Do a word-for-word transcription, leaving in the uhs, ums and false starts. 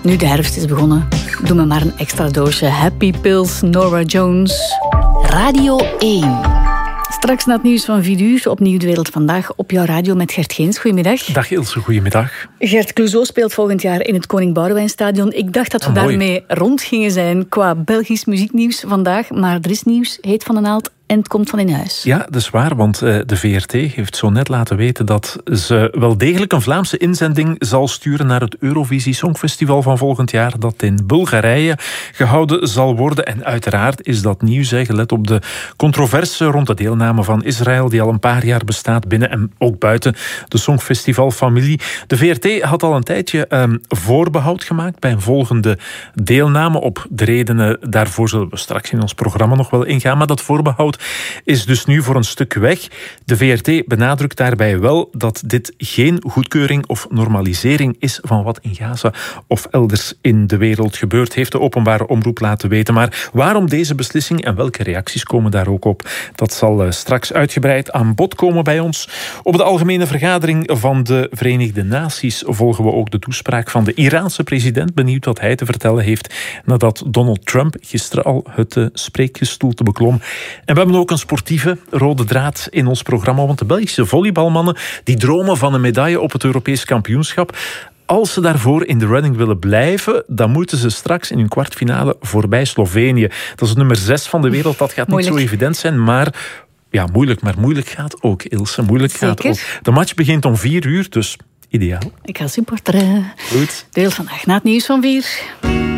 Nu de herfst is begonnen, doe me maar een extra doosje Happy Pills, Norah Jones. Radio één. Straks na het nieuws van vier uur, opnieuw De Wereld Vandaag op jouw radio met Gert Geens. Goedemiddag. Dag Ilse, goedemiddag. Gert, Clouseau speelt volgend jaar in het Koning Boudewijnstadion. Ik dacht dat we ah, daarmee rond gingen zijn qua Belgisch muzieknieuws vandaag. Maar er is nieuws, heet Van den Naald. En het komt van in huis. Ja, dat is waar, want uh, de V R T heeft zo net laten weten dat ze wel degelijk een Vlaamse inzending zal sturen naar het Eurovisie Songfestival van volgend jaar, dat in Bulgarije gehouden zal worden. En uiteraard is dat nieuws, hè, gelet op de controverse rond de deelname van Israël, die al een paar jaar bestaat binnen en ook buiten de Songfestivalfamilie. De V R T had al een tijdje um, voorbehoud gemaakt bij een volgende deelname. Op de redenen daarvoor zullen we straks in ons programma nog wel ingaan, maar dat voorbehoud is dus nu voor een stuk weg. De V R T benadrukt daarbij wel dat dit geen goedkeuring of normalisering is van wat in Gaza of elders in de wereld gebeurt, heeft de openbare omroep laten weten. Maar waarom deze beslissing en welke reacties komen daar ook op, dat zal straks uitgebreid aan bod komen bij ons. Op de algemene vergadering van de Verenigde Naties volgen we ook de toespraak van de Iraanse president. Benieuwd wat hij te vertellen heeft nadat Donald Trump gisteren al het spreekgestoelte beklom. En we hebben ook een sportieve rode draad in ons programma, want de Belgische volleybalmannen die dromen van een medaille op het Europees kampioenschap. Als ze daarvoor in de running willen blijven, dan moeten ze straks in hun kwartfinale voorbij Slovenië. Dat is het nummer zes van de wereld. Dat gaat moeilijk. Niet zo evident zijn, maar ja, moeilijk, maar moeilijk gaat ook, Ilse. Moeilijk Zeker. gaat ook. De match begint om vier uur, dus ideaal. Ik ga supporteren. Goed. Deel vandaag na het nieuws van vier.